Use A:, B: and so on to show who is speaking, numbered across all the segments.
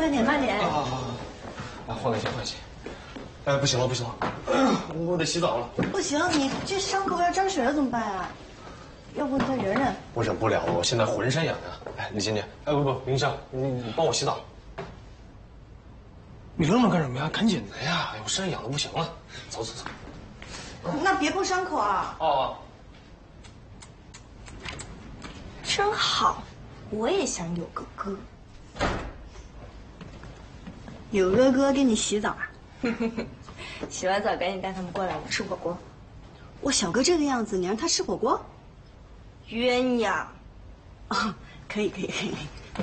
A: 慢点，慢点。
B: 啊，换个换鞋。哎，不行了，不行了，我得洗澡了。
A: 不行，你这伤口要沾水了怎么办啊？要不你再忍忍。
B: 我忍不了了，我现在浑身痒痒。哎，李经理，哎不，明香，你帮我洗澡。你愣着干什么呀？赶紧的呀！哎，我身上痒的不行了。走走走。
A: 那别碰伤口啊。
B: 哦。
A: 真好，我也想有个哥。有个哥给你洗澡啊？洗完澡赶紧带他们过来，我吃火锅。我小哥这个样子，你让他吃火锅？鸳鸯。啊，可以可以可以。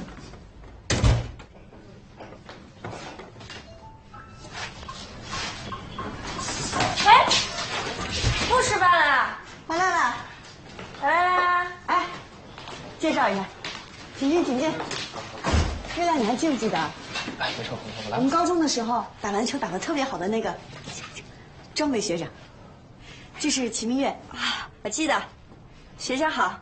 A: 哎，不吃饭了？回来了。来，哎，介绍一下，请进，请进。月亮，你还记不记得？
B: 哎，没事，我来。
A: 我们高中的时候打篮球打得特别好的那个张伟学长，这是齐明月啊，我记得。学长好。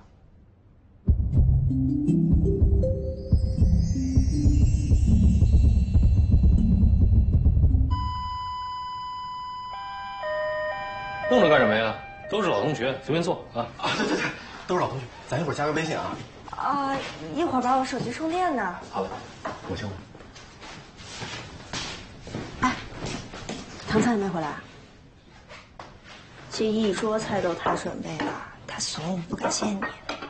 B: 愣着干什么呀？都是老同学，随便坐啊。
C: 啊，对，都是老同学，咱一会儿加个微信啊。
A: 啊，一会儿把我手机充电呢。
C: 好的，我先。
A: 哎，唐灿还没回来啊？这一桌菜都他准备的，他怂不敢见你。